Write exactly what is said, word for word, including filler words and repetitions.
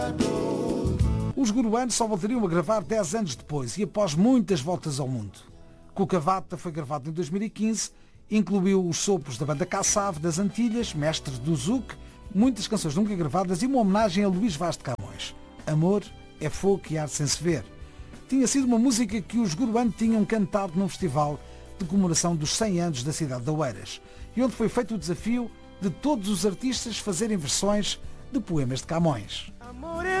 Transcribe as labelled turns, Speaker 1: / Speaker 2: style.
Speaker 1: Os Guruanos só voltariam a gravar dez anos depois e após muitas voltas ao mundo. Cucavata foi gravado em dois mil e quinze, incluiu os sopros da banda Cassave das Antilhas, mestres do Zouk, muitas canções nunca gravadas e uma homenagem a Luís Vaz de Camões. Amor é fogo que arde sem se ver. Tinha sido uma música que os Guruanos tinham cantado num festival de comemoração dos cem anos da cidade de Oeiras e onde foi feito o desafio de todos os artistas fazerem versões de poemas de Camões.
Speaker 2: Amor